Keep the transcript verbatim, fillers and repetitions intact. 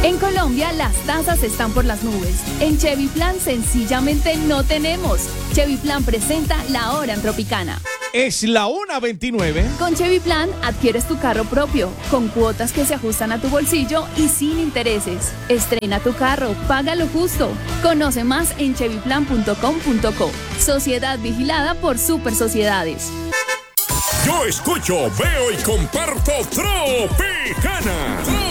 En Colombia las tasas están por las nubes. En Chevy Plan sencillamente no tenemos. Chevy Plan presenta La Hora en Tropicana. Es la una veintinueve. Con Chevy Plan adquieres tu carro propio, con cuotas que se ajustan a tu bolsillo y sin intereses. Estrena tu carro, paga lo justo. Conoce más en chevy plan punto com punto co. Sociedad vigilada por Super Sociedades. Yo escucho, veo y comparto Tropicana.